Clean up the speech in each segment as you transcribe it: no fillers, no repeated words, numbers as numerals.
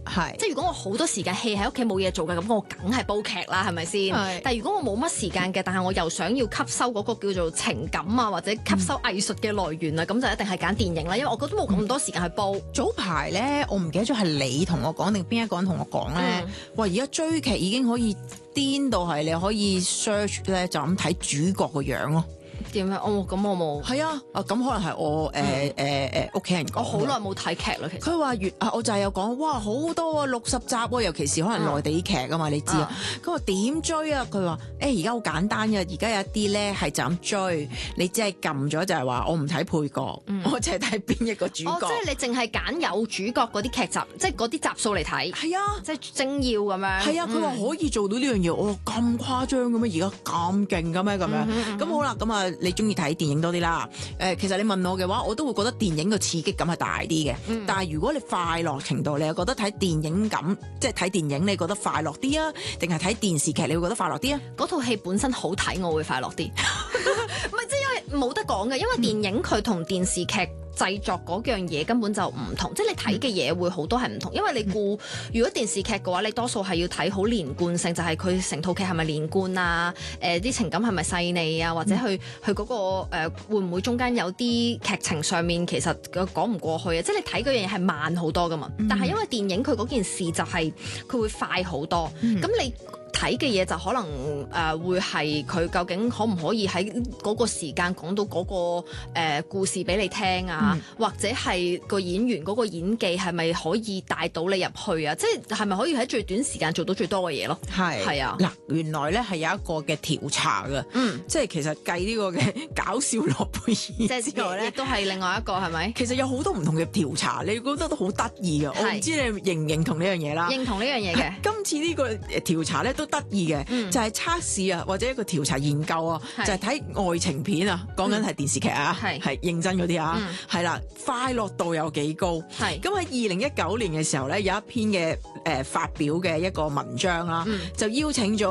係即係如果我好多時間棄喺屋企冇嘢做嘅，咁我梗係煲劇啦，係咪先？ 係但係如果我冇乜時間嘅，但係我又想要吸收嗰個叫做情感啊，或者吸收藝術嘅來源啊，咁就一定係揀電影啦，因為我覺得冇咁多時間去煲。 早排咧，我唔記得咗係你同我講定邊一個人同我講咧，話而家追劇已經可以癲到係你可以 search 咧，就咁睇主角個樣咯。 點樣？哦，咁我冇。 係啊，咁可能係我屋企人講。 我好耐冇睇劇啦，其實。 佢話我就係有講，哇好多啊60集喎，尤其是可能內地劇啊嘛，你知啊。佢話點追啊？佢話而家好簡單嘅，而家有一啲咧係就咁追，你只係撳咗就係話我唔睇配角，我淨係睇邊一個主角。 即係你淨係揀有主角嗰啲劇集，即係嗰啲集數嚟睇。 係啊， 即係精要咁樣。 係啊，佢話可以做到呢樣嘢，我咁誇張嘅咩？而家咁勁嘅咩？咁樣咁好啦，咁啊你中意睇電影多啲啦。其實你問我嘅話，我都會覺得電影嘅刺激感係大啲嘅。但係如果你快樂程度，你又覺得睇電影感，即係睇電影，你覺得快樂啲啊？定係睇電視劇，你會覺得快樂啲啊？ 嗰套戲本身好睇，我會快樂啲。唔係，即係因為冇得講嘅，因為電影佢同電視劇製作嗰樣嘢根本就唔同，即係你睇嘅嘢會好多係唔同。因為你如果電視劇嘅話，你多數係要睇好連貫性，就係佢成套劇係咪連貫啊？啲情感係咪細膩啊？或者佢嗰個會唔會中間有啲劇情上面其實講唔過去啊？即係你睇嗰樣嘢係慢好多噶嘛。但係因為電影佢嗰件事就係佢會快好多，咁你睇嘅嘢就可能會係佢究竟可唔可以喺嗰個時間講到嗰個故事俾你聽啊，或者係個演員嗰個演技係咪可以帶到你入去啊？即係咪可以喺最短時間做到最多嘅嘢咯？係啊， 嗱，原來咧係有一個嘅調查㗎，即係其實計呢個嘅搞笑諾貝爾之外咧， 亦都係另外一個係咪？ 其實有好多唔同嘅調查，你覺得都好得意㗎。我唔知你認唔認同呢樣嘢啦？ 認同呢樣嘢嘅。 今次呢個調查咧都得意嘅，就係測試啊，或者一個調查研究啊，就係睇愛情片啊，講緊係電視劇啊，係認真嗰啲啊，係啦，快樂度有幾高？係咁喺2019年嘅時候咧，有一篇嘅發表嘅一個文章啦，就邀請咗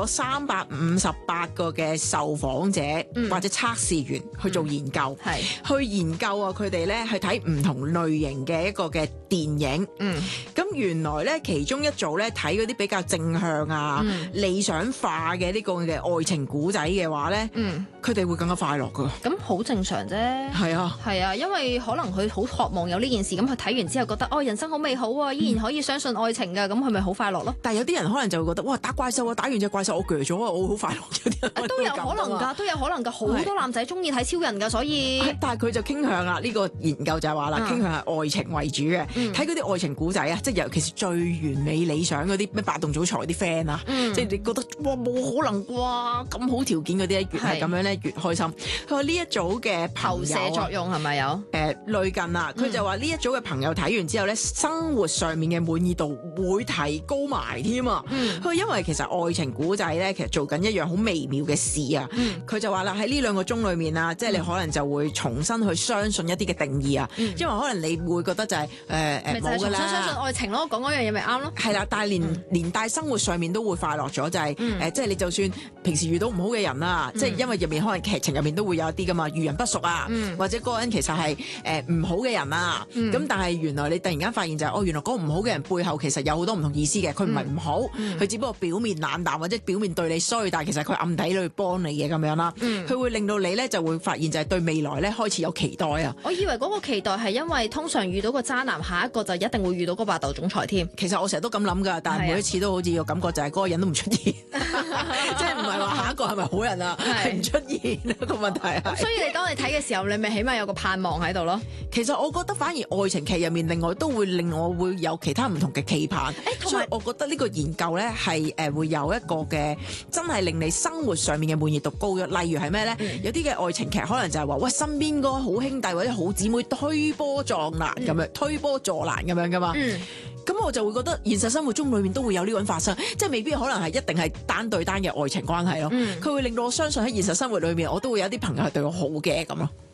358個嘅受訪者或者測試員去做研究，去研究啊佢哋咧去睇唔同類型嘅一個嘅電影，咁原來咧其中一組咧睇嗰啲比較正向啊、理想化嘅呢個嘅愛情古仔嘅話咧，佢哋會更加快樂噶。 咁好正常啫。係啊，因為可能佢好渴望有呢件事，咁佢睇完之後覺得人生好美好啊，依然可以相信愛情噶，咁佢咪好快樂咯。 但係有啲人可能就會覺得，哇，打怪獸啊，打完隻怪獸我鋸咗啊，我好快樂。 都有可能㗎，都有可能㗎，好多男仔中意睇超人㗎，所以。 但係佢就傾向啦，呢個研究就係話啦，傾向係愛情為主嘅，睇嗰啲愛情古仔啊，即係尤其是最完美理想嗰啲咩霸道總裁啲 friend 啊，即係你覺得哇冇可能啩，咁好條件嗰啲咧，越係咁樣咧越開心。佢話呢一組嘅投射作用係咪有？ 類近啦，佢就話呢一組嘅朋友睇完之後咧，生活上面嘅滿意度會提高埋添啊。佢因為其實愛情古仔咧，其實做緊一樣好微妙嘅事啊。佢就話啦，喺呢2個鐘裏面啊，即係你可能就會重新去相信一啲嘅定義啊。因為可能你會覺得就係冇㗎啦。咪就係重新相信愛情咯，講嗰樣嘢咪啱咯。係啦，但係連帶生活上面都會快樂咗，就係即係你就算平時遇到唔好嘅人啊，即係因為入面可能劇情入面都會有一啲㗎嘛，遇人不淑啊，或者嗰個人其實係唔好嘅人啊。咁但係原來你突然間發現就係原來嗰個唔好嘅人背後其實有好多唔同意思嘅，佢唔係唔好，佢只不過表面冷淡或者表面對你衰，但係其實佢暗底裏幫你嘅咁樣啦。佢會令到你咧就會發現就係對未來咧開始有期待啊。我以為嗰個期待係因為通常遇到個渣男，下一個就一定會遇到個霸道總裁添。其實我成日都咁諗㗎，但係每一次都好似個感覺就係嗰個人都唔出現，即係唔係話下一個係咪好人啊？係唔出現個問題係。所以你當你睇嘅時候，你咪起碼有個盼望喺度咯。其實我覺得反而愛情劇入面，另外都會令我會有其他唔同嘅期盼。所以我覺得呢個研究咧係會有一個嘅真係令你生活上面嘅滿意度高咗。例如係咩咧？有啲嘅愛情劇可能就係話喂，身邊個好兄弟或者好姊妹推波撞欄咁樣，推波助瀾咁樣噶嘛。咁我就會覺得現實生活中裏面都會有呢個人發生，即係未必可能係一定係單對單嘅愛情關係咯。佢會令到我相信喺現實生活裏面，我都會有啲朋友係對我好嘅咁咯。